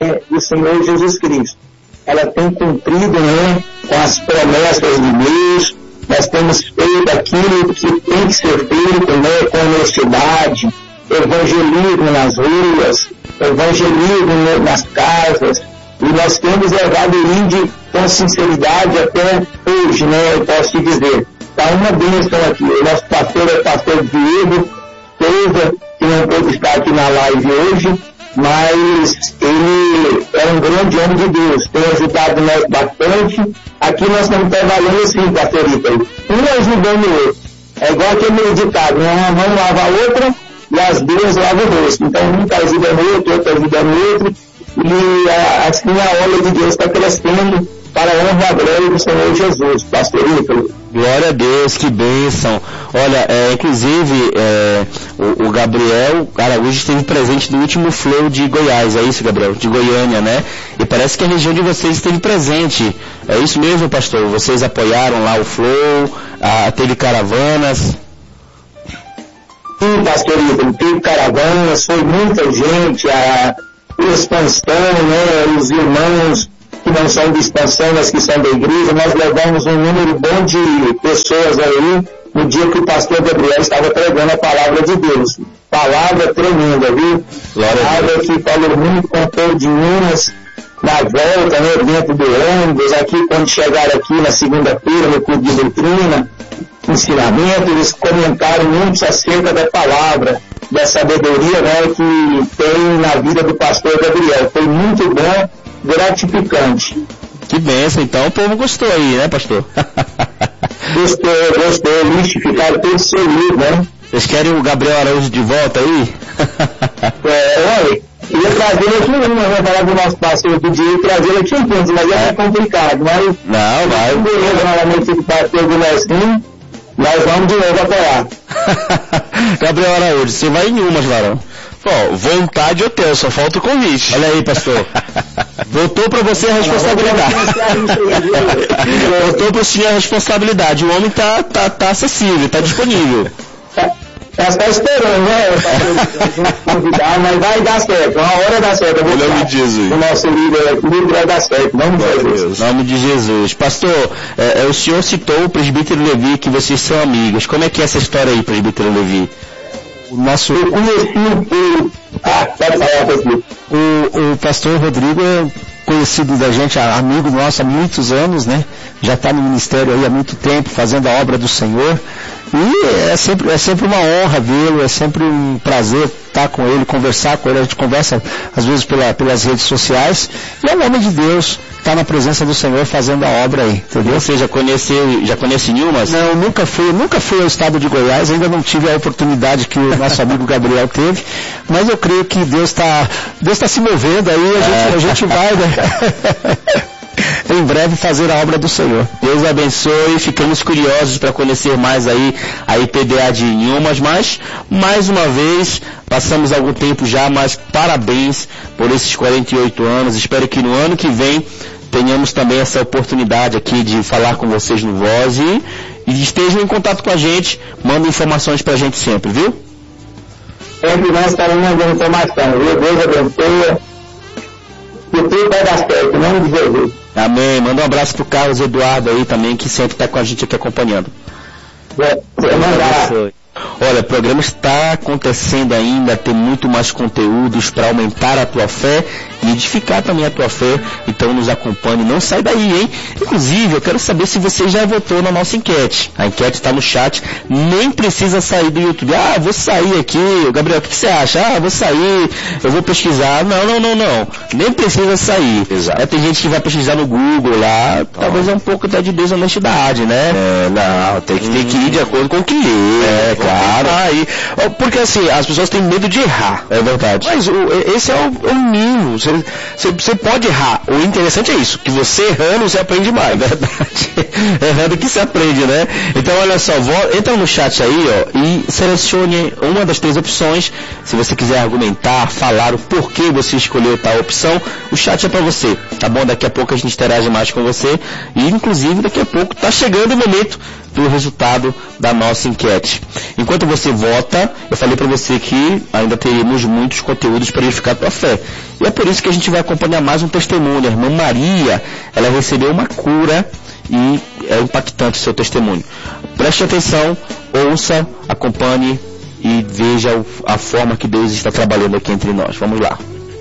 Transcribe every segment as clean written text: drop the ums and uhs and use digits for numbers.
do Senhor Jesus Cristo. Ela tem cumprido, né, com as promessas de Deus. Nós temos feito aquilo que tem que ser feito, né, com honestidade, evangelismo nas ruas, evangelismo nas casas, e nós temos levado o INDE com sinceridade até hoje, né, eu posso te dizer. Está uma bênção aqui. O nosso pastor é o pastor Diego Souza, que não pôde estar aqui na live hoje, mas ele é um grande homem de Deus, tem ajudado nós bastante. Aqui nós estamos trabalhando assim, pastor Ítalo, um ajudando o outro. É igual aquele ditado, uma mão lava a outra e as duas lavam o rosto. Então um está ajudando o outro ajudando o outro, e assim a obra de Deus está crescendo para a honra e a glória do Senhor Jesus, pastor Ítalo. Glória a Deus, que bênção. Olha, inclusive, o Gabriel Araújo esteve presente no último Flow de Goiás, é isso, Gabriel? De Goiânia, né? E parece que a região de vocês esteve presente. É isso mesmo, pastor? Vocês apoiaram lá o Flow, teve caravanas? Sim, pastor Ítalo, teve caravanas, foi muita gente, a expansão, né, os irmãos que não são de expansão, mas que são da igreja, nós levamos um número bom de pessoas aí no dia que o pastor Gabriel estava pregando a palavra de Deus. Palavra tremenda, viu? Palavra que falou muito com o povo de Minas, na volta, né, dentro do ônibus, aqui quando chegaram aqui na segunda-feira, no culto de doutrina, ensinamento, eles comentaram muito acerca da palavra, da sabedoria, né, que tem na vida do pastor Gabriel. Foi muito bom, gratificante. Que bênção, então o povo gostou aí, né, pastor? Gostou, vixe, ficaram todos felizes, né? Vocês querem o Gabriel Araújo de volta aí? Olha, ia trazer ele aqui, não vai falar do nosso pastor, podia trazer ele aqui um ponto, mas é complicado, mas... Não, vai. Normalmente o pastor do Lestinho, nós vamos de novo apoiar. Gabriel Araújo, você vai em umas, varão? Bom, vontade eu tenho, só falta o convite. Olha aí, pastor. Voltou para você a responsabilidade. Voltou para o senhor a responsabilidade. O homem tá acessível, tá disponível. Tá esperando, né? Convidar, mas vai dar certo. Uma hora dá certo. Em nome de Jesus. O nosso líder vai dar certo. Em nome de Jesus. Em nome de Jesus. Pastor, o senhor citou o presbítero Levi, que vocês são amigos. Como é que é essa história aí, presbítero Levi? Eu conheci o pastor Rodrigo é conhecido da gente, amigo nosso há muitos anos, né? Já está no ministério aí há muito tempo, fazendo a obra do Senhor. E é sempre uma honra vê-lo, é sempre um prazer estar com ele, conversar com ele. A gente conversa às vezes pelas redes sociais. E é um homem de Deus, está na presença do Senhor fazendo a obra aí, entendeu? Você já conhece Nilmas? Não, nunca fui ao estado de Goiás, ainda não tive a oportunidade que o nosso amigo Gabriel teve, mas eu creio que Deus está se movendo aí, a gente vai, né? Em breve fazer a obra do Senhor. Deus abençoe, ficamos curiosos para conhecer mais aí a IPDA de Inhumas, mas mais uma vez passamos algum tempo já, mas parabéns por esses 48 anos, espero que no ano que vem tenhamos também essa oportunidade aqui de falar com vocês no Voz e estejam em contato com a gente, mandem informações para a gente sempre, viu? Sempre nós estaremos mandando informação, viu? Deus abençoe. E tudo vai dar certo, em nome de Jesus. Amém. Manda um abraço pro Carlos Eduardo aí também, que sempre está com a gente aqui acompanhando. Olha, o programa está acontecendo ainda, tem muito mais conteúdos para aumentar a tua fé e edificar também a tua fé. Então nos acompanhe, não sai daí, hein? Inclusive, eu quero saber se você já votou na nossa enquete. A enquete está no chat, nem precisa sair do YouTube. Vou sair aqui, Gabriel, o que você acha? Vou sair, eu vou pesquisar. Não. Nem precisa sair. Exato. Tem gente que vai pesquisar no Google lá, talvez é um pouco até de desonestidade, né? Não, tem que ir de acordo com o que lê. Claro. Aí, porque assim, as pessoas têm medo de errar. É verdade. Mas esse é o mínimo. Você pode errar. O interessante é isso, que você errando, você aprende mais. É verdade. Errando que se aprende, né? Então, olha só, entra no chat aí, e selecione uma das 3 opções. Se você quiser argumentar, falar o porquê você escolheu tal opção, o chat é para você, tá bom? Daqui a pouco a gente interage mais com você. E, inclusive, daqui a pouco tá chegando o momento pelo resultado da nossa enquete. Enquanto você vota, eu falei para você que ainda teremos muitos conteúdos para edificar a tua fé. E é por isso que a gente vai acompanhar mais um testemunho. A irmã Maria, ela recebeu uma cura e é impactante o seu testemunho. Preste atenção, ouça, acompanhe e veja a forma que Deus está trabalhando aqui entre nós. Vamos lá.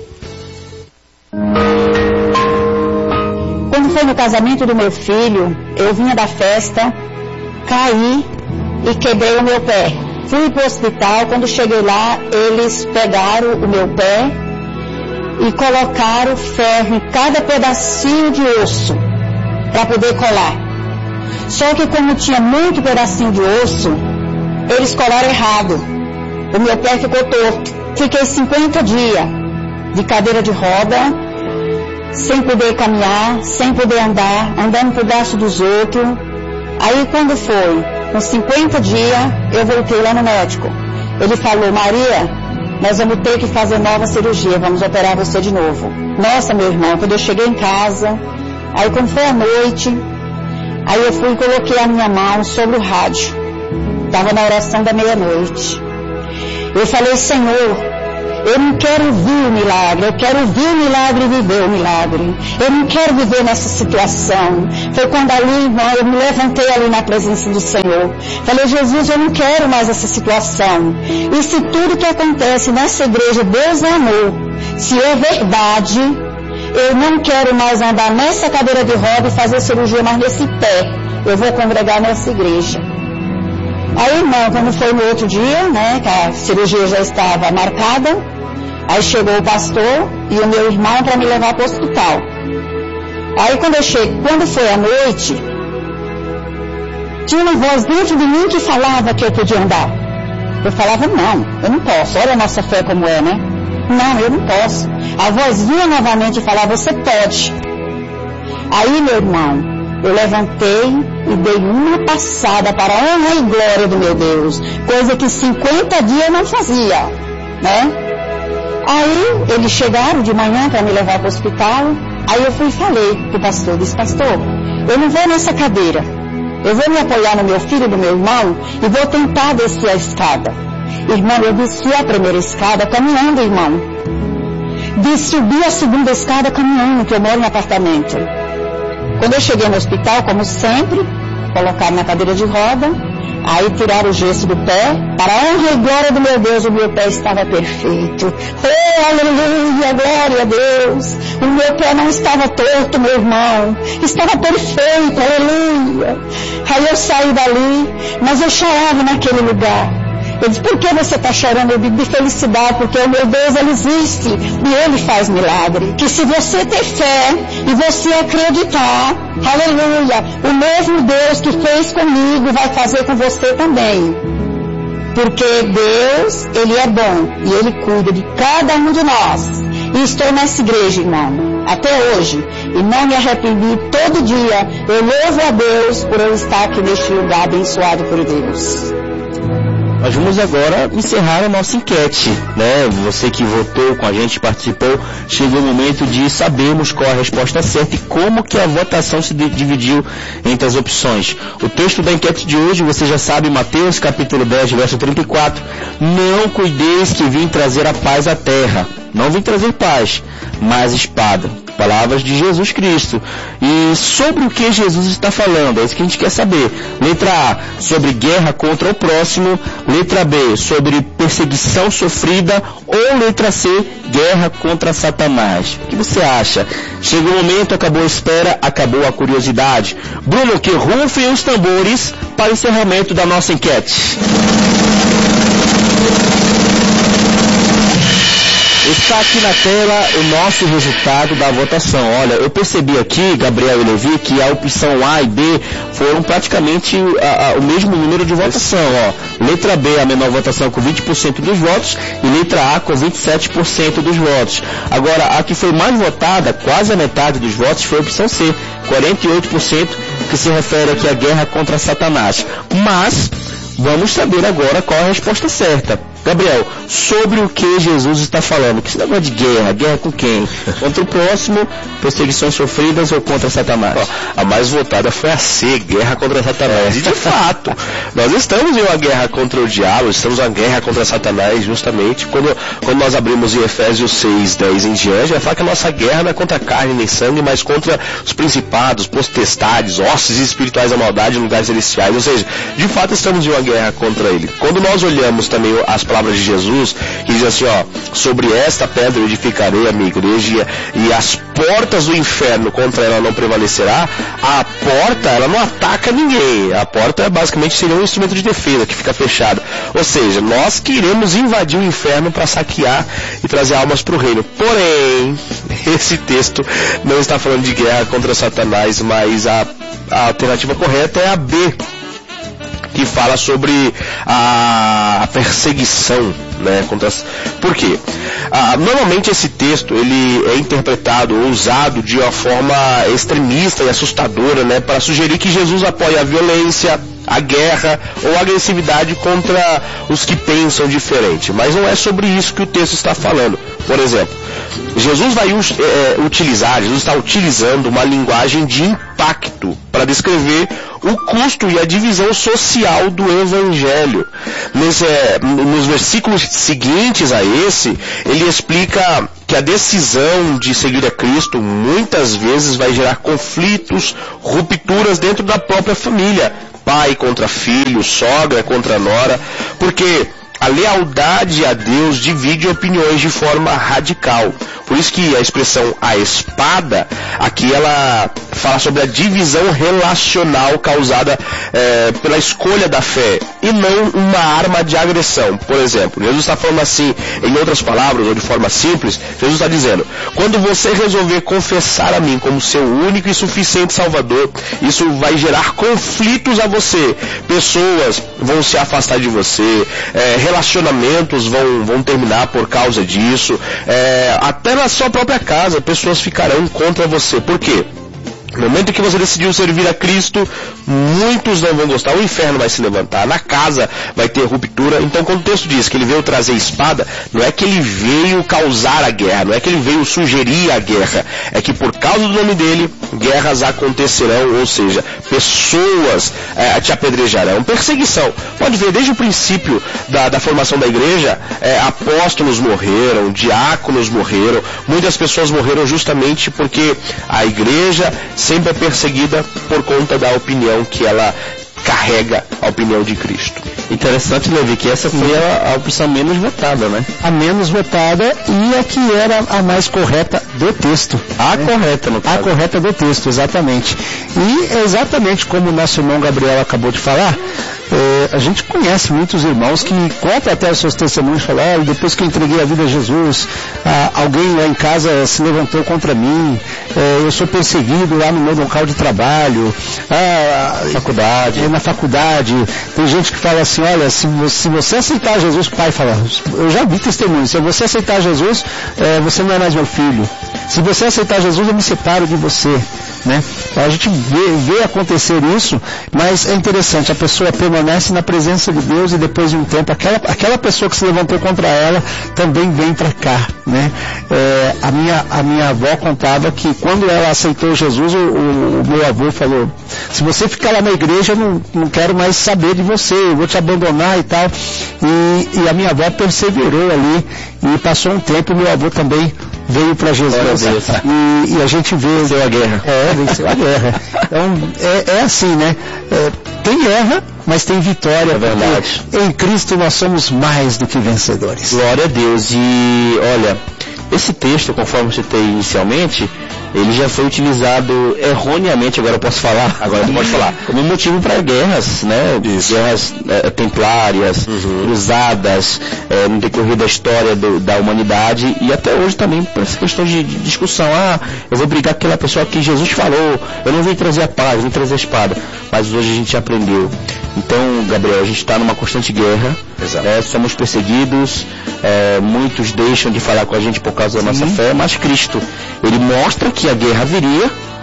Quando foi no casamento do meu filho, eu vinha da festa, caí e quebrei o meu pé. Fui para o hospital, quando cheguei lá, eles pegaram o meu pé e colocaram ferro em cada pedacinho de osso para poder colar. Só que como tinha muito pedacinho de osso, eles colaram errado. O meu pé ficou torto. Fiquei 50 dias de cadeira de roda, sem poder caminhar, sem poder andar, andando por baixo dos outros. Aí quando foi, com 50 dias, eu voltei lá no médico. Ele falou: Maria, nós vamos ter que fazer nova cirurgia, vamos operar você de novo. Nossa, meu irmão, quando eu cheguei em casa, aí quando foi à noite, aí eu fui e coloquei a minha mão sobre o rádio. Estava na oração da meia-noite. Eu falei: Senhor, eu não quero ver o milagre, eu quero ver o milagre e viver o milagre. Eu não quero viver nessa situação. Foi quando ali, irmão, eu me levantei ali na presença do Senhor. Falei: Jesus, eu não quero mais essa situação. E se tudo que acontece nessa igreja, Deus é amor, se é verdade, eu não quero mais andar nessa cadeira de roda e fazer cirurgia mais nesse pé. Eu vou congregar nessa igreja. Aí, irmão, quando foi no outro dia, né, que a cirurgia já estava marcada, aí chegou o pastor e o meu irmão para me levar para o hospital. Aí quando foi à noite, tinha uma voz dentro de mim que falava que eu podia andar. Eu falava: não, eu não posso. Olha a nossa fé como é, né? Não, eu não posso. A voz vinha novamente e falava: você pode. Aí, meu irmão, eu levantei e dei uma passada para a honra e glória do meu Deus, coisa que 50 dias eu não fazia, né? Aí eles chegaram de manhã para me levar para o hospital. Aí eu fui e falei para o pastor: disse, pastor, eu não vou nessa cadeira, eu vou me apoiar no meu filho e no meu irmão e vou tentar descer a escada. Irmão, eu desci a primeira escada caminhando, irmão. Subi a segunda escada caminhando, que eu moro no apartamento. Quando eu cheguei no hospital, como sempre, colocaram na cadeira de roda, aí tiraram o gesso do pé. Para a honra e glória do meu Deus, o meu pé estava perfeito. Oh, aleluia, glória a Deus. O meu pé não estava torto, meu irmão. Estava perfeito, aleluia. Aí eu saí dali, mas eu chorava naquele lugar. Eu disse: por que você está chorando? Eu digo: de felicidade, porque o meu Deus, Ele existe e Ele faz milagre. Que se você ter fé e você acreditar, aleluia, o mesmo Deus que fez comigo vai fazer com você também. Porque Deus, Ele é bom e Ele cuida de cada um de nós. E estou nessa igreja, irmão, até hoje, e não me arrependi. Todo dia eu louvo a Deus por eu estar aqui neste lugar abençoado por Deus. Nós vamos agora encerrar a nossa enquete, né? Você que votou com a gente, participou, chegou o momento de sabermos qual a resposta certa e como que a votação se dividiu entre as opções. O texto da enquete de hoje, você já sabe, Mateus capítulo 10, verso 34, não cuideis que vim trazer a paz à terra. Não vim trazer paz, mas espada. Palavras de Jesus Cristo. E sobre o que Jesus está falando? É isso que a gente quer saber. Letra A, sobre guerra contra o próximo. Letra B, sobre perseguição sofrida. Ou letra C, guerra contra Satanás. O que você acha? Chegou o momento, acabou a espera, acabou a curiosidade. Bruno, que rufem os tambores para o encerramento da nossa enquete. Está aqui na tela o nosso resultado da votação. Olha, eu percebi aqui, Gabriel e Levi, que a opção A e B foram praticamente o mesmo número de votação. Ó. Letra B, a menor votação com 20% dos votos, e letra A com 27% dos votos. Agora, a que foi mais votada, quase a metade dos votos, foi a opção C, 48%, que se refere aqui à guerra contra Satanás. Mas vamos saber agora qual a resposta certa. Gabriel, sobre o que Jesus está falando? Que esse negócio de guerra com quem? Contra o próximo, perseguições sofridas ou contra Satanás? A mais votada foi a C, guerra contra Satanás. E de fato, nós estamos em uma guerra contra o diabo, estamos em uma guerra contra Satanás, justamente. Quando nós abrimos em Efésios 6, 10 em diante, vai falar que a nossa guerra não é contra carne nem sangue, mas contra os principados, potestades, hostes espirituais da maldade em lugares celestiais. Ou seja, de fato estamos em uma guerra contra ele. Quando nós olhamos também as palavras de Jesus, que diz assim, sobre esta pedra eu edificarei a minha igreja e as portas do inferno contra ela não prevalecerá. A porta, ela não ataca ninguém. A porta basicamente seria um instrumento de defesa que fica fechado. Ou seja, nós queremos invadir o inferno para saquear e trazer almas para o reino. Porém, esse texto não está falando de guerra contra Satanás, mas a alternativa correta é a B, que fala sobre a perseguição, né? Por quê? Normalmente esse texto ele é interpretado ou usado de uma forma extremista e assustadora, né? Para sugerir que Jesus apoia a violência, a guerra ou a agressividade contra os que pensam diferente. Mas não é sobre isso que o texto está falando. Por exemplo, Jesus está utilizando uma linguagem de impacto para descrever o custo e a divisão social do Evangelho. Nos versículos seguintes a esse, ele explica que a decisão de seguir a Cristo muitas vezes vai gerar conflitos, rupturas dentro da própria família. Pai contra filho, sogra contra nora, porque a lealdade a Deus divide opiniões de forma radical. Por isso que a expressão a espada, aqui ela fala sobre a divisão relacional causada pela escolha da fé e não uma arma de agressão. Por exemplo, Jesus está falando assim, em outras palavras ou de forma simples, Jesus está dizendo, quando você resolver confessar a mim como seu único e suficiente Salvador, isso vai gerar conflitos a você. Pessoas vão se afastar de você, relacionamentos vão terminar por causa disso, até na sua própria casa pessoas ficarão contra você. Por quê? No momento que você decidiu servir a Cristo, muitos não vão gostar, o inferno vai se levantar, na casa vai ter ruptura. Então quando o texto diz que ele veio trazer espada, não é que ele veio causar a guerra, não é que ele veio sugerir a guerra, é que por causa do nome dele, guerras acontecerão, ou seja, pessoas te apedrejarão. Perseguição, pode ver desde o princípio da formação da igreja, apóstolos morreram, diáconos morreram, muitas pessoas morreram justamente porque a igreja sempre é perseguida por conta da opinião que ela carrega, a opinião de Cristo. Interessante, Levi, que essa foi a opção menos votada, né? A menos votada e a que era a mais correta do texto. Correta, no caso. A correta do texto, exatamente. E exatamente como o nosso irmão Gabriel acabou de falar, a gente conhece muitos irmãos que contam até os seus testemunhos, falam, depois que eu entreguei a vida a Jesus, alguém lá em casa se levantou contra mim, eu sou perseguido lá no meu local de trabalho, na faculdade, tem gente que fala assim, olha, se você aceitar Jesus, o pai fala, eu já vi testemunhos, se você aceitar Jesus, você não é mais meu filho, se você aceitar Jesus, eu me separo de você, né? A gente vê acontecer isso, mas é interessante, a pessoa permanece na presença de Deus e depois de um tempo, aquela pessoa que se levantou contra ela também vem para cá, né? A minha avó contava que quando ela aceitou Jesus, o meu avô falou, se você ficar lá na igreja, eu não quero mais saber de você, eu vou te abandonar e tal, e a minha avó perseverou ali, e passou um tempo, o meu avô também veio para Jesus, e a gente vê... Venceu a guerra. Venceu a guerra. Então, é assim, né? Tem guerra, mas tem vitória. É verdade. Em Cristo nós somos mais do que vencedores. Glória a Deus. E, olha, esse texto, conforme eu citei inicialmente, ele já foi utilizado erroneamente, agora eu posso falar, como motivo para guerras, né? Guerras templárias, cruzadas, no decorrer da história da humanidade e até hoje também para essa questão de discussão. Eu vou brigar com aquela pessoa que Jesus falou, eu não vim trazer a paz, vim trazer a espada. Mas hoje a gente aprendeu. Então, Gabriel, a gente está numa constante guerra, somos perseguidos, muitos deixam de falar com a gente por causa da nossa fé, mas Cristo, ele mostra que a guerra viria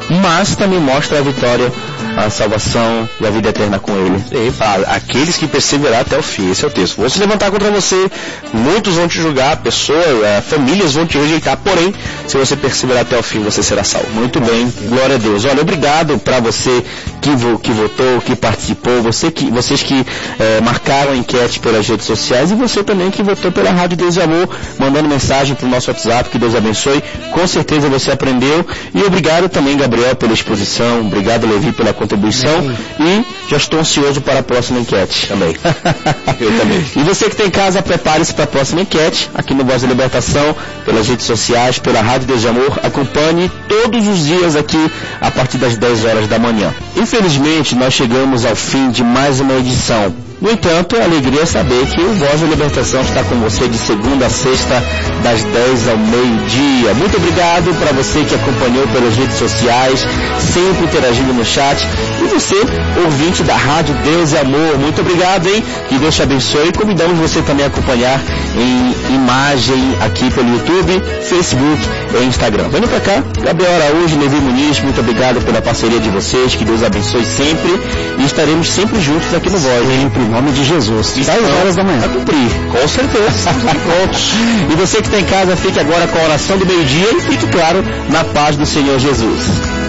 mas também mostra a vitória, a salvação e a vida eterna com Ele. E fala, aqueles que perseverar até o fim, esse é o texto. Vão se levantar contra você, muitos vão te julgar, pessoas, famílias vão te rejeitar, porém, se você perseverar até o fim, você será salvo. Muito bem, glória a Deus. Olha, obrigado para você que votou, que participou, vocês que marcaram a enquete pelas redes sociais e você também que votou pela Rádio Deus e Amor, mandando mensagem para o nosso WhatsApp, que Deus abençoe. Com certeza você aprendeu. E obrigado também, Gabriel, pela exposição. Obrigado, Levi, pela contribuição. E já estou ansioso para a próxima enquete também. Eu também. E você que tem em casa, prepare-se para a próxima enquete, aqui no Voz da Libertação, pelas redes sociais, pela Rádio Deus e Amor. Acompanhe todos os dias aqui, a partir das 10 horas da manhã. Infelizmente, nós chegamos ao fim de mais uma edição. No entanto, é alegria saber que o Voz da Libertação está com você de segunda a sexta, das 10 ao meio-dia. Muito obrigado para você que acompanhou pelas redes sociais, sempre interagindo no chat. E você, ouvinte da Rádio Deus e Amor, muito obrigado, hein? Que Deus te abençoe. E convidamos você também a acompanhar em imagem aqui pelo YouTube, Facebook e Instagram. Vem pra cá, Gabriel Araújo, Levi Muniz, muito obrigado pela parceria de vocês. Que Deus abençoe sempre. E estaremos sempre juntos aqui no Voz. Sempre. Em nome de Jesus. 10 horas da manhã. A cumprir. Com certeza. E você que está em casa, fique agora com a oração do meio-dia e fique, claro, na paz do Senhor Jesus.